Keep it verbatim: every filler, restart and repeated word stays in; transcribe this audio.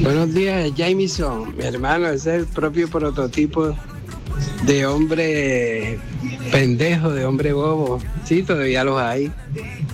Buenos días, Jameson. Mi hermano, ese es el propio prototipo de hombre pendejo, de hombre bobo. Sí, todavía los hay.